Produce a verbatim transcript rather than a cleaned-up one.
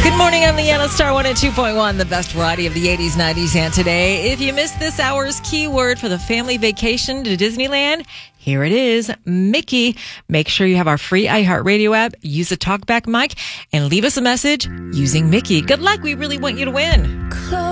Good morning, I'm Leanna, Star one oh two point one, the best variety of the eighties, nineties, and today. If you missed this hour's keyword for the family vacation to Disneyland, here it is, Mickey. Make sure you have our free iHeartRadio app, use the talkback mic, and leave us a message using Mickey. Good luck, we really want you to win.